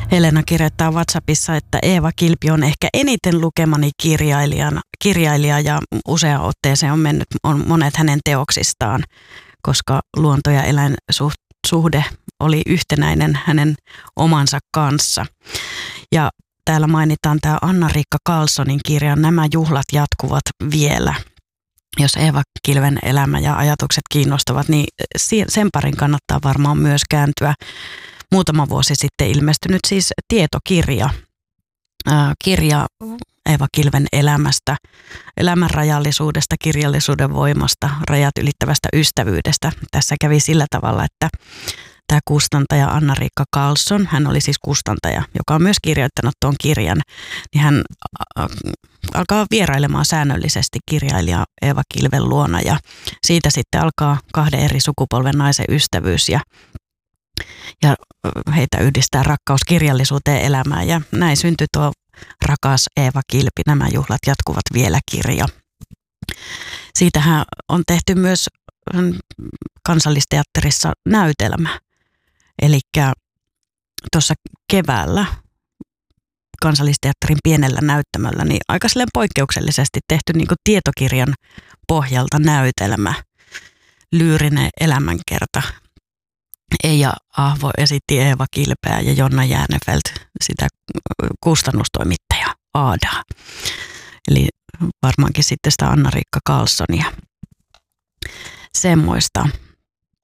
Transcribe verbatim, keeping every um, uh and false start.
Helena kirjoittaa WhatsAppissa, että Eeva Kilpi on ehkä eniten lukemani kirjailija ja usea otteeseen on mennyt on monet hänen teoksistaan, koska luonto- ja eläinsuhde oli yhtenäinen hänen omansa kanssa. Ja täällä mainitaan tämä Anna-Riikka Karlssonin kirja Nämä juhlat jatkuvat vielä. Jos Eeva Kilven elämä ja ajatukset kiinnostavat, niin sen parin kannattaa varmaan myös kääntyä. Muutama vuosi sitten ilmestynyt siis tietokirja, ää, kirja Eeva Kilven elämästä, elämän rajallisuudesta, kirjallisuuden voimasta, rajat ylittävästä ystävyydestä. Tässä kävi sillä tavalla, että tämä kustantaja Anna-Riikka Karlsson, hän oli siis kustantaja, joka on myös kirjoittanut tuon kirjan, niin hän alkaa vierailemaan säännöllisesti kirjailija Eeva Kilven luona ja siitä sitten alkaa kahden eri sukupolven naisen ystävyys ja, ja heitä yhdistää rakkaus kirjallisuuteen elämään ja näin syntyi tuo Rakas Eeva Kilpi, Nämä juhlat jatkuvat vielä -kirja. Siitähän on tehty myös Kansallisteatterissa näytelmä. Eli tuossa keväällä Kansallisteatterin pienellä näyttämöllä niin aika silleen poikkeuksellisesti tehty niin kuin tietokirjan pohjalta näytelmä, lyyrinen elämänkerta. Eija Ahvo esitti Eeva Kilpeä ja Jonna Jäänefelt sitä kustannustoimittaja Aadaa. Eli varmaankin sitten sitä Anna-Riikka Karlssonia. Semmoista.